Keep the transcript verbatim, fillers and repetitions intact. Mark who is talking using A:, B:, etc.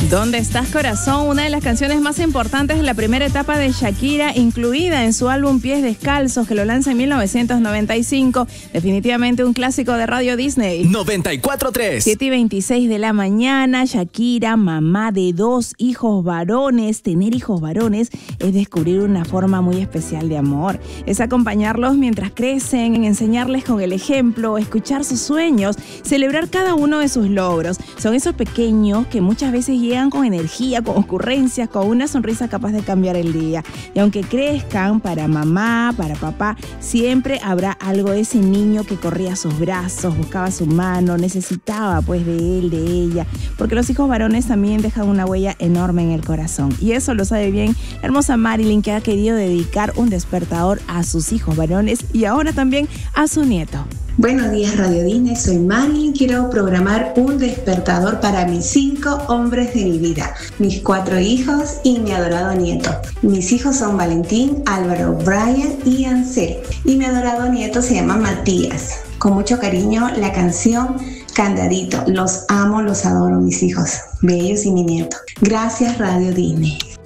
A: ¿Dónde estás, corazón? Una de las canciones más importantes de la primera etapa de Shakira, incluida en su álbum Pies Descalzos, que lo lanza en mil novecientos noventa y cinco. Definitivamente un clásico de Radio Disney.
B: noventa y cuatro tres.
A: siete y veintiséis de la mañana. Shakira, mamá de dos hijos varones. Tener hijos varones es descubrir una forma muy especial de amor. Es acompañarlos mientras crecen, enseñarles con el ejemplo, escuchar sus sueños, celebrar cada uno de sus logros. Son esos pequeños que muchas veces llegan con energía, con ocurrencias, con una sonrisa capaz de cambiar el día. Y aunque crezcan, para mamá, para papá, siempre habrá algo de ese niño que corría a sus brazos, buscaba su mano, necesitaba pues de él, de ella, porque los hijos varones también dejan una huella enorme en el corazón. Y eso lo sabe bien la hermosa Marilyn, que ha querido dedicar un despertador a sus hijos varones y ahora también a su nieto.
C: Buenos días, Radio Disney, soy Marilyn. Quiero programar un despertador para mis cinco hombres de mi vida, mis cuatro hijos y mi adorado nieto. Mis hijos son Valentín, Álvaro, Brian y Ansel. Y mi adorado nieto se llama Matías. Con mucho cariño, la canción Candadito. Los amo, los adoro, mis hijos bellos y mi nieto. Gracias, Radio Disney.